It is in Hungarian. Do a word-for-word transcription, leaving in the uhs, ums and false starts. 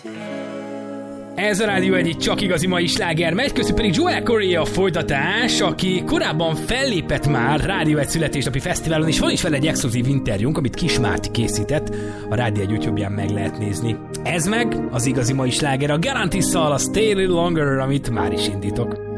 Ez a Rádió egy csak igazi mai sláger megy, közül pedig Joel Corey a folytatás, aki korábban fellépett már Rádió egy születésnapi fesztiválon, és van is vele egy exkluzív interjúnk, amit Kis Márti készített, a Rádió egy YouTube-ján meg lehet nézni. Ez meg az igazi mai sláger a Garantisszal, a Stay a Little Longer, amit már is indítok.